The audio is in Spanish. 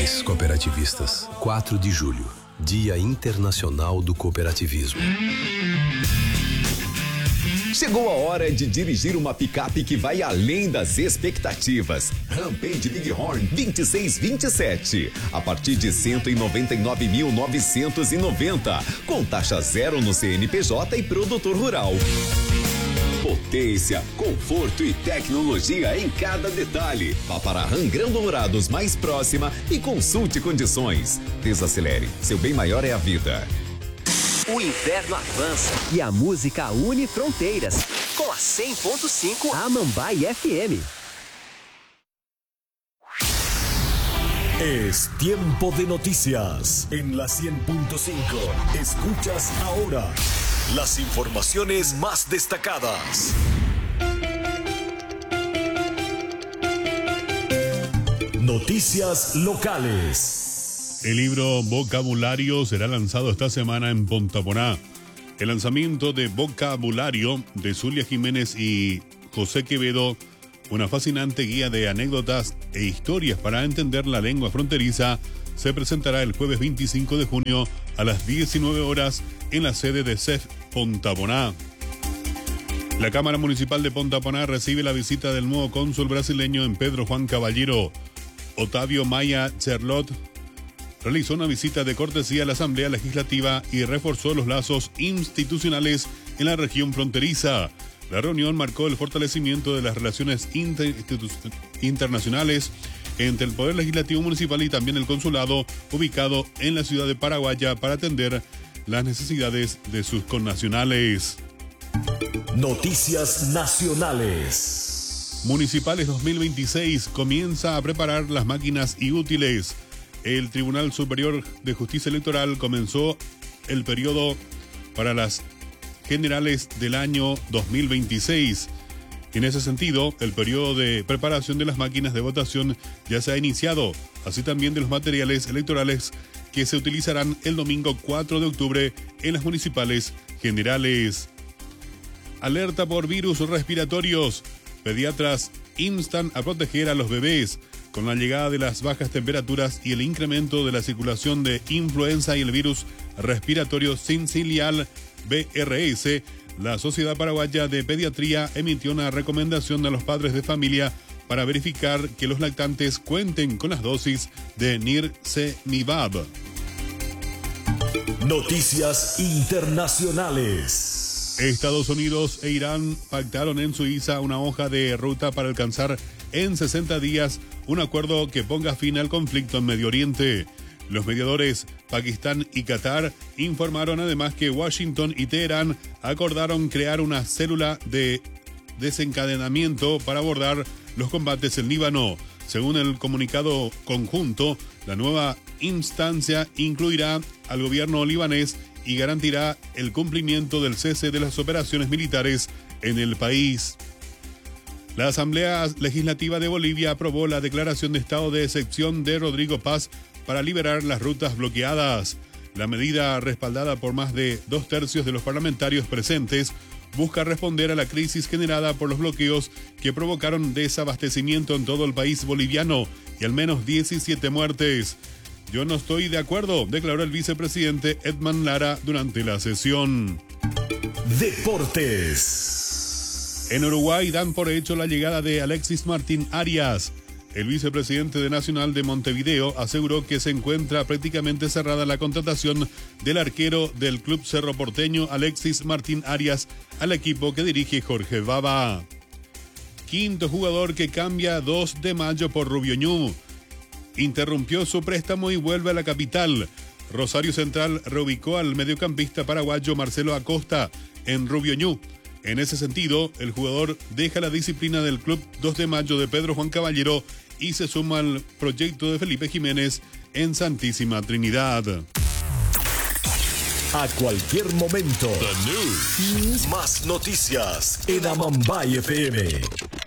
Parabéns, cooperativistas. 4 de julho, Dia Internacional do Cooperativismo. Chegou a hora de dirigir uma picape que vai além das expectativas. Rampage Bighorn 2627. A partir de 199.990. Com taxa zero no CNPJ e produtor rural. Potência, conforto e tecnologia em cada detalhe. Vá para a Ram Grandourados mais próxima e consulte condições. Desacelere, seu bem maior é a vida. O inverno avança e a música une fronteiras. Com a 100.5 Amambai FM. Es tiempo de noticias en la 100.5. Escuchas ahora las informaciones más destacadas. Noticias locales. El libro Vocabulario será lanzado esta semana en Pontaponá. El lanzamiento de Vocabulario de Zulia Jiménez y José Quevedo, una fascinante guía de anécdotas e historias para entender la lengua fronteriza, se presentará el jueves 25 de junio a las 19 horas en la sede de CEF Pontaponá. La Cámara Municipal de Pontaponá recibe la visita del nuevo cónsul brasileño en Pedro Juan Caballero. Otavio Maya Charlotte realizó una visita de cortesía a la Asamblea Legislativa y reforzó los lazos institucionales en la región fronteriza. La reunión marcó el fortalecimiento de las relaciones internacionales entre el Poder Legislativo Municipal y también el Consulado, ubicado en la ciudad de Paraguaya, para atender las necesidades de sus connacionales. Noticias nacionales. Municipales 2026 comienza a preparar las máquinas y útiles. El Tribunal Superior de Justicia Electoral comenzó el periodo para las generales del año 2026. En ese sentido, el periodo de preparación de las máquinas de votación ya se ha iniciado, así también de los materiales electorales que se utilizarán el domingo 4 de octubre en las municipales generales. Alerta por virus respiratorios. Pediatras instan a proteger a los bebés. Con la llegada de las bajas temperaturas y el incremento de la circulación de influenza y el virus respiratorio sincicial BRS, la Sociedad Paraguaya de Pediatría emitió una recomendación a los padres de familia para verificar que los lactantes cuenten con las dosis de Nirsevimab. Noticias internacionales. Estados Unidos e Irán pactaron en Suiza una hoja de ruta para alcanzar en 60 días un acuerdo que ponga fin al conflicto en Medio Oriente. Los mediadores Pakistán y Qatar informaron además que Washington y Teherán acordaron crear una célula de desencadenamiento para abordar los combates en Líbano. Según el comunicado conjunto, la nueva instancia incluirá al gobierno libanés y garantirá el cumplimiento del cese de las operaciones militares en el país. La Asamblea Legislativa de Bolivia aprobó la declaración de estado de excepción de Rodrigo Paz para liberar las rutas bloqueadas. La medida, respaldada por más de 2/3 de los parlamentarios presentes, busca responder a la crisis generada por los bloqueos que provocaron desabastecimiento en todo el país boliviano y al menos 17 muertes. Yo no estoy de acuerdo, declaró el vicepresidente Edman Lara durante la sesión. Deportes. En Uruguay dan por hecho la llegada de Alexis Martín Arias. El vicepresidente de Nacional de Montevideo aseguró que se encuentra prácticamente cerrada la contratación del arquero del club Cerro Porteño, Alexis Martín Arias, al equipo que dirige Jorge Baba. Quinto jugador que cambia 2 de mayo por Rubio Ñu. Interrumpió su préstamo y vuelve a la capital. Rosario Central reubicó al mediocampista paraguayo Marcelo Acosta en Rubio Ñu. En ese sentido, el jugador deja la disciplina del club 2 de mayo de Pedro Juan Caballero y se suma al proyecto de Felipe Jiménez en Santísima Trinidad. A cualquier momento, The News. Más noticias en Amambay FM.